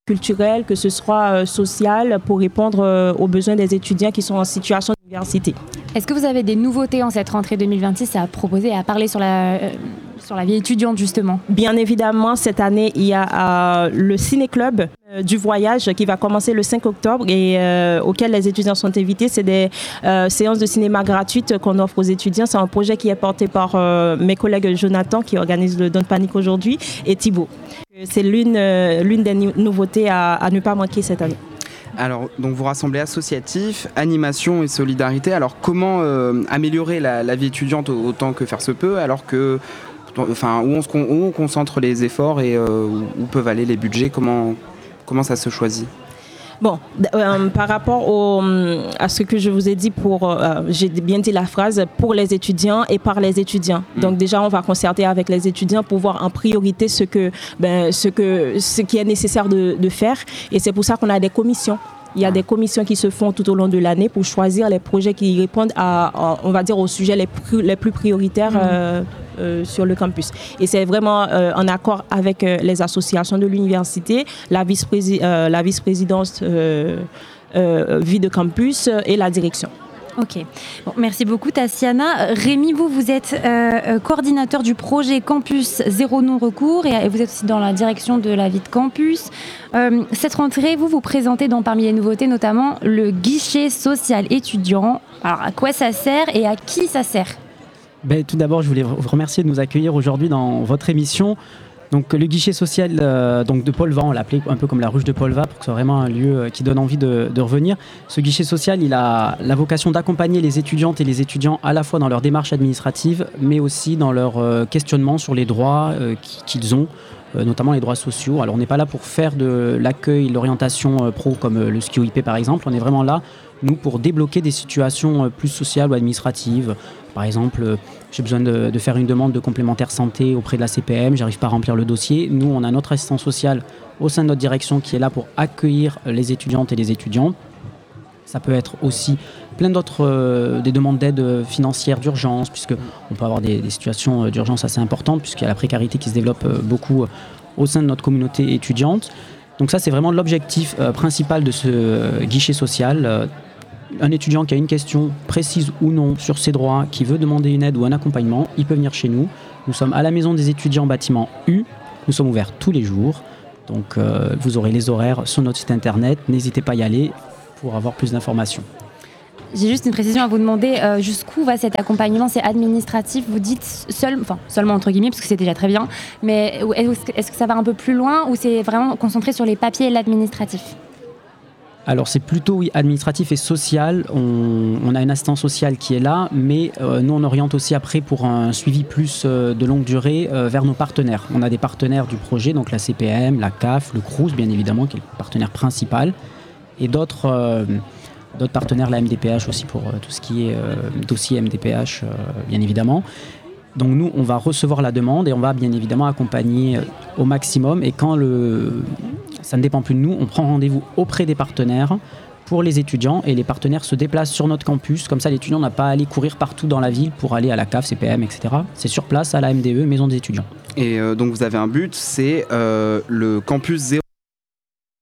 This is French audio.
culturel, que ce soit social, pour répondre aux besoins des étudiants qui sont en situation d'université. Est-ce que vous avez des nouveautés en cette rentrée 2026 à proposer et à parler sur la vie étudiante justement? Bien évidemment, cette année, il y a le ciné-club du voyage qui va commencer le 5 octobre et auquel les étudiants sont invités. C'est des séances de cinéma gratuites qu'on offre aux étudiants. C'est un projet qui est porté par mes collègues Jonathan qui organise le Don't Panic aujourd'hui et Thibaut. C'est l'une des nouveautés à ne pas manquer cette année. Alors, donc vous rassemblez associatif, animation et solidarité. Alors, comment améliorer la vie étudiante autant que faire se peut, alors que, où on concentre les efforts et où peuvent aller les budgets, comment ça se choisit? Bon, par rapport à ce que je vous ai dit, j'ai bien dit la phrase, pour les étudiants et par les étudiants. Donc déjà, on va concerter avec les étudiants pour voir en priorité ce qui est nécessaire de faire. Et c'est pour ça qu'on a des commissions. Il y a des commissions qui se font tout au long de l'année pour choisir les projets qui répondent on va dire, aux sujets les plus prioritaires sur le campus. Et c'est vraiment en accord avec les associations de l'université, la vice-présidence vie de campus et la direction. Ok. Bon, merci beaucoup Tassiana. Rémi, vous êtes coordinateur du projet Campus Zéro Non-Recours et vous êtes aussi dans la direction de la vie de campus. Cette rentrée, vous présentez parmi les nouveautés notamment le guichet social étudiant. Alors à quoi ça sert et à qui ça sert? Tout d'abord, je voulais vous remercier de nous accueillir aujourd'hui dans votre émission. Donc le guichet social de Paul-Vent, on l'a appelé un peu comme la ruche de Paul-Vent pour que ce soit vraiment un lieu qui donne envie de revenir. Ce guichet social, il a la vocation d'accompagner les étudiantes et les étudiants à la fois dans leur démarche administrative, mais aussi dans leur questionnement sur les droits qu'ils ont, notamment les droits sociaux. Alors on n'est pas là pour faire de l'accueil, l'orientation pro comme le SKIOIP par exemple, on est vraiment là, nous, pour débloquer des situations plus sociales ou administratives. Par exemple, j'ai besoin de faire une demande de complémentaire santé auprès de la CPM, j'arrive pas à remplir le dossier. Nous, on a notre assistant social au sein de notre direction qui est là pour accueillir les étudiantes et les étudiants. Ça peut être aussi plein d'autres des demandes d'aide financière d'urgence, puisqu'on peut avoir des situations d'urgence assez importantes, puisqu'il y a la précarité qui se développe beaucoup au sein de notre communauté étudiante. Donc ça, c'est vraiment l'objectif principal de ce guichet social. Un étudiant qui a une question précise ou non sur ses droits, qui veut demander une aide ou un accompagnement, il peut venir chez nous. Nous sommes à la maison des étudiants bâtiment U. Nous sommes ouverts tous les jours. Donc vous aurez les horaires sur notre site internet. N'hésitez pas à y aller pour avoir plus d'informations. J'ai juste une précision à vous demander. Jusqu'où va cet accompagnement? C'est administratif, vous dites seulement entre guillemets, parce que c'est déjà très bien. Mais est-ce que ça va un peu plus loin ou c'est vraiment concentré sur les papiers et l'administratif? Alors c'est plutôt administratif et social, on a une assistance sociale qui est là, mais nous on oriente aussi après pour un suivi plus de longue durée vers nos partenaires. On a des partenaires du projet, donc la CPM, la CAF, le CRUS bien évidemment qui est le partenaire principal, et d'autres partenaires, la MDPH aussi pour tout ce qui est dossier MDPH bien évidemment. Donc nous, on va recevoir la demande et on va bien évidemment accompagner au maximum. Et quand ça ne dépend plus de nous, on prend rendez-vous auprès des partenaires pour les étudiants et les partenaires se déplacent sur notre campus. Comme ça, l'étudiant n'a pas à aller courir partout dans la ville pour aller à la CAF, CPM, etc. C'est sur place à la MDE, Maison des étudiants. Et donc vous avez un but, c'est le campus zéro.